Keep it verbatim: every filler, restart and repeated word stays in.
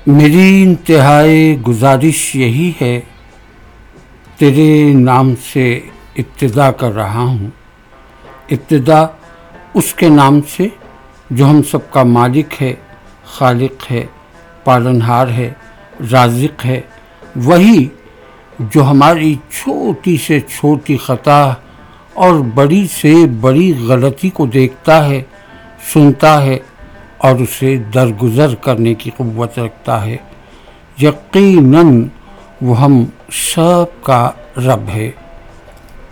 मेरी इंतहाई गुजारिश यही है, तेरे नाम से इब्तिदा कर रहा हूँ। इब्तिदा उसके नाम से जो हम सब का मालिक है, खालिक है, पालनहार है, राज़िक है। वही जो हमारी छोटी से छोटी ख़ता और बड़ी से बड़ी गलती को देखता है, सुनता है और उसे दरगुज़र करने की क़ुव्वत रखता है। यकीनन वो हम सब का रब है।